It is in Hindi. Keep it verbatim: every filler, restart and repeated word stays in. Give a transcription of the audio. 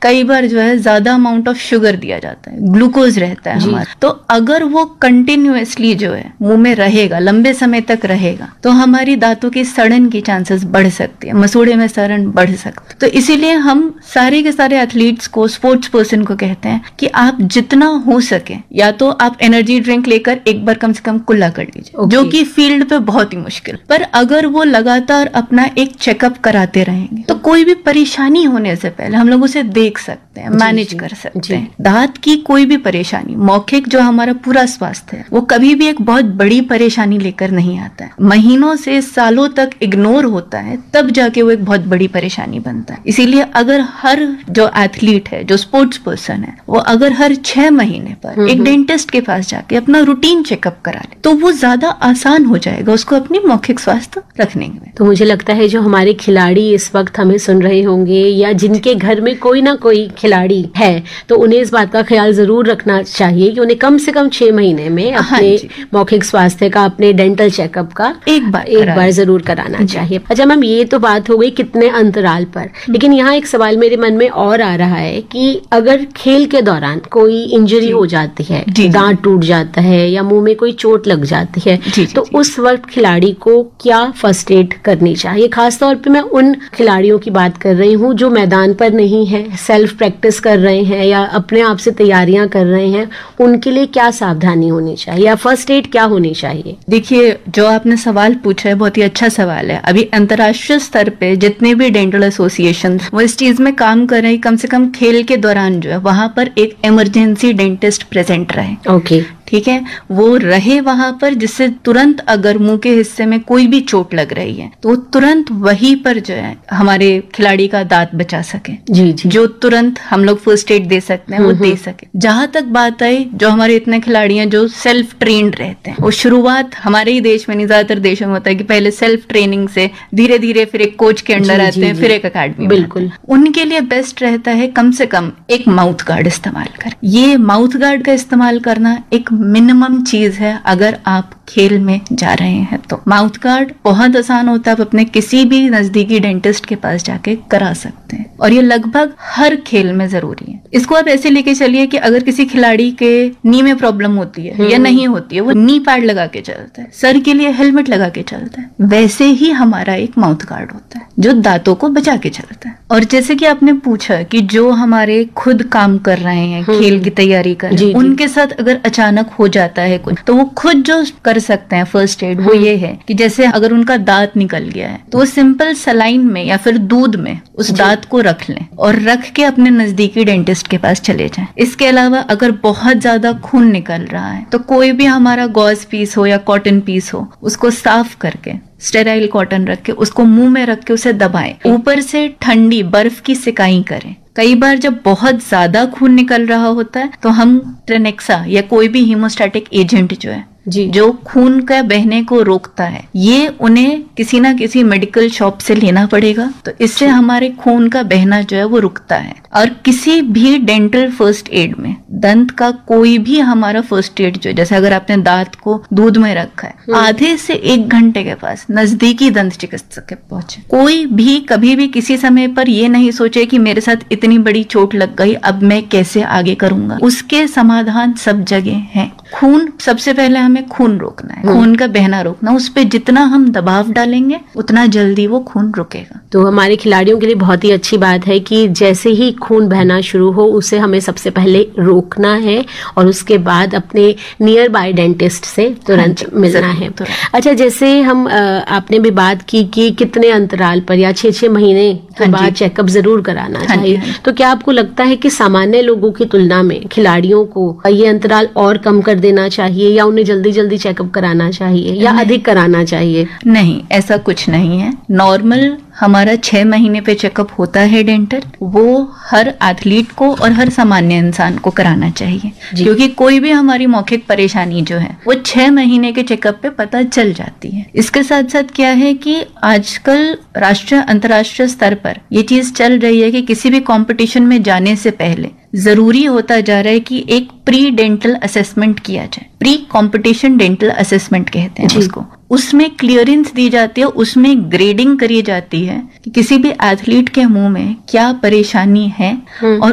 कई बार जो है ज्यादा अमाउंट ऑफ शुगर दिया जाता है, ग्लूकोज रहता है हमारा, तो अगर वो कंटिन्यूअसली जो है मुंह में रहेगा, लंबे समय तक रहेगा, तो हमारी दांतों की सड़न की चांसेस बढ़ सकती है, मसूड़े में सड़न बढ़ सकती है। तो इसीलिए हम सारे के सारे एथलीट्स को, स्पोर्ट्स पर्सन को कहते हैं कि आप जितना हो सके या तो आप एनर्जी ड्रिंक लेकर एक बार कम से कम कुल्ला कर लीजिए, okay. जो कि फील्ड पे बहुत ही मुश्किल, पर अगर वो लगातार अपना एक चेकअप कराते रहेंगे तो कोई भी परेशानी होने से पहले हम लोग उसे देख सकते हैं, मैनेज कर सकते हैं। दांत की कोई भी परेशानी, मौखिक जो हमारा पूरा स्वास्थ्य है, वो कभी भी एक बहुत बड़ी परेशानी लेकर नहीं आता है, महीनों से सालों तक इग्नोर होता है, तब जाके वो एक बहुत बड़ी परेशानी बनता है। इसीलिए अगर हर जो एथलीट है, जो स्पोर्ट्स पर्सन है, वो अगर हर छह महीने पर एक डेंटिस्ट के पास जाके अपना रूटीन चेकअप करा ले तो वो ज्यादा आसान हो जाएगा उसको अपनी मौखिक स्वास्थ्य रखने में। तो मुझे लगता है जो हमारे खिलाड़ी इस वक्त हमें सुन रहे होंगे या जिनके घर में कोई ना कोई खिलाड़ी है, तो उन्हें इस बात का ख्याल जरूर रखना चाहिए कि उन्हें कम से कम छह महीने में अपने मौखिक स्वास्थ्य का, अपने डेंटल चेकअप का एक बार एक बार जरूर कराना चाहिए। अच्छा मैम, ये तो बात हो गई कितने अंतराल पर, लेकिन यहाँ एक सवाल मेरे मन में और आ रहा है कि अगर खेल के दौरान कोई इंजरी हो जाती है, दांत टूट जाता है या मुंह में कोई चोट लग जाती है, जी, जी, तो जी. उस वक्त खिलाड़ी को क्या फर्स्ट एड करनी चाहिए? खासतौर पे मैं उन खिलाड़ियों की बात कर रही हूँ जो मैदान पर नहीं है, सेल्फ प्रैक्टिस कर रहे हैं या अपने आप से तैयारियां कर रहे हैं, उनके लिए क्या सावधानी होनी चाहिए या फर्स्ट एड क्या होनी चाहिए? देखिए, जो आपने सवाल पूछा है बहुत ही अच्छा सवाल है। अभी अंतर्राष्ट्रीय स्तर पे जितने भी डेंटल एसोसिएशन वो इस चीज में काम कर रहे हैं, कम से कम खेल के दौरान जो है वहां पर एक इमरजेंसी डेंटिस्ट प्रेजेंट रहे। Okay okay. ठीक है, वो रहे वहां पर, जिससे तुरंत अगर मुंह के हिस्से में कोई भी चोट लग रही है तो तुरंत वहीं पर जो है हमारे खिलाड़ी का दांत बचा सके, जी जी जो तुरंत हम लोग फर्स्ट एड दे सकते हैं वो दे सके। जहां तक बात आई, जो हमारे इतने खिलाड़ी हैं जो सेल्फ ट्रेन्ड रहते हैं, वो शुरुआत हमारे ही देश में नहीं, ज्यादातर देशों में होता है कि पहले सेल्फ ट्रेनिंग से धीरे धीरे फिर एक कोच के अंडर आते हैं, फिर एक अकेडमी। बिल्कुल, उनके लिए बेस्ट रहता है कम से कम एक माउथ गार्ड इस्तेमाल करें। ये माउथ गार्ड का इस्तेमाल करना एक मिनिमम चीज है अगर आप खेल में जा रहे हैं तो। माउथ गार्ड बहुत आसान होता है, आप अपने किसी भी नजदीकी डेंटिस्ट के पास जाके करा सकते हैं और ये लगभग हर खेल में जरूरी है। इसको आप ऐसे लेके चलिए कि अगर किसी खिलाड़ी के नी में प्रॉब्लम होती है या नहीं होती है, वो नी पैड लगा के चलता है, सर के लिए हेलमेट लगा के चलता है, वैसे ही हमारा एक माउथ गार्ड होता है जो दांतों को बचा के चलता है। और जैसे कि आपने पूछा कि जो हमारे खुद काम कर रहे हैं, खेल की तैयारी कर रहे हैं, उनके साथ अगर अचानक हो जाता है कुछ, तो वो खुद जो कर सकते हैं फर्स्ट एड, वो ये है कि जैसे अगर उनका दांत निकल गया है तो वो सिंपल सलाइन में या फिर दूध में उस दांत को रख लें और रख के अपने नजदीकी डेंटिस्ट के पास चले जाएं। इसके अलावा अगर बहुत ज्यादा खून निकल रहा है तो कोई भी हमारा गॉज पीस हो या कॉटन पीस हो, उसको साफ करके स्टेराइल कॉटन रख के उसको मुंह में रख के उसे दबाएं, ऊपर से ठंडी बर्फ की सिकाई करें। कई बार जब बहुत ज्यादा खून निकल रहा होता है तो हम ट्रेनेक्सा या कोई भी हीमोस्टैटिक एजेंट जो है जी जो खून का बहने को रोकता है, ये उन्हें किसी ना किसी मेडिकल शॉप से लेना पड़ेगा, तो इससे हमारे खून का बहना जो है वो रुकता है। और किसी भी डेंटल फर्स्ट एड में दंत का कोई भी हमारा फर्स्ट एड जो है, जैसे अगर आपने दांत को दूध में रखा है, आधे से एक घंटे के पास नजदीकी दंत चिकित्सक के पहुंचे। कोई भी कभी भी किसी समय पर ये नहीं सोचे कि मेरे साथ इतनी बड़ी चोट लग गई, अब मैं कैसे आगे करूंगा। उसके समाधान सब जगह हैं। खून, सबसे पहले हमें खून रोकना है, खून का बहना रोकना। उस पे जितना हम दबाव डालेंगे उतना जल्दी वो खून रुकेगा। तो हमारे खिलाड़ियों के लिए बहुत ही अच्छी बात है कि जैसे ही खून बहना शुरू हो उसे हमें सबसे पहले रोकना है और उसके बाद अपने नियर बाय डेंटिस्ट से तुरंत मिलना है। अच्छा, जैसे हम आपने भी बात की कि कितने अंतराल पर या छह छह महीने के बाद चेकअप जरूर कराना चाहिए, तो क्या आपको लगता है कि सामान्य लोगों की तुलना में खिलाड़ियों को ये अंतराल और कम कर देना चाहिए या उन्हें जल्दी जल्दी चेकअप कराना चाहिए या अधिक कराना चाहिए? नहीं, ऐसा कुछ नहीं है। नॉर्मल हमारा छह महीने पे चेकअप होता है डेंटल, वो हर एथलीट को और हर सामान्य इंसान को कराना चाहिए, क्योंकि कोई भी हमारी मौखिक परेशानी जो है वो छह महीने के चेकअप पे पता चल जाती है। इसके साथ साथ क्या है कि आजकल राष्ट्रीय अंतर्राष्ट्रीय स्तर पर ये चीज चल रही है कि किसी भी कंपटीशन में जाने से पहले जरूरी होता जा रहा है कि एक प्री डेंटल असेसमेंट किया जाए। प्री कंपटीशन डेंटल असेसमेंट कहते हैं उसको। उसमें क्लियरेंस दी जाती है, उसमें ग्रेडिंग करी जाती है कि किसी भी एथलीट के मुंह में क्या परेशानी है और